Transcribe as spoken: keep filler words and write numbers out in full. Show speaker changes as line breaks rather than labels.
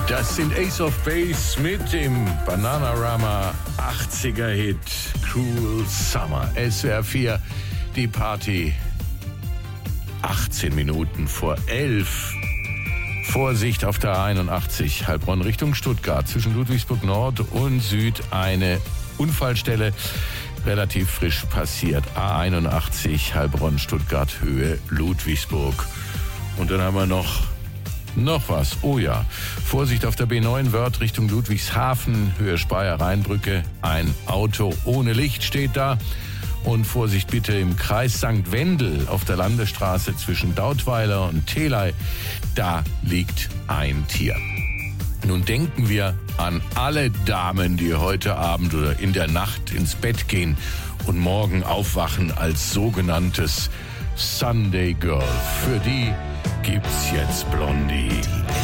Das sind Ace of Base mit dem Bananarama achtziger-Hit Cruel Summer. S W R vier, die Party. achtzehn Minuten vor elf. Vorsicht auf der A einundachtzig, Heilbronn Richtung Stuttgart. Zwischen Ludwigsburg Nord und Süd eine Unfallstelle. Relativ frisch passiert. A einundachtzig, Heilbronn, Stuttgart, Höhe Ludwigsburg. Und dann haben wir noch, noch was. Oh ja, Vorsicht auf der B neun, Wörth Richtung Ludwigshafen, Höhe Speyer-Rheinbrücke. Ein Auto ohne Licht steht da. Und Vorsicht bitte im Kreis Sankt Wendel auf der Landesstraße zwischen Dautweiler und Telei. Da liegt ein Tier. Nun denken wir an alle Damen, die heute Abend oder in der Nacht ins Bett gehen und morgen aufwachen als sogenanntes Sunday Girl. Für die gibt's jetzt Blondie.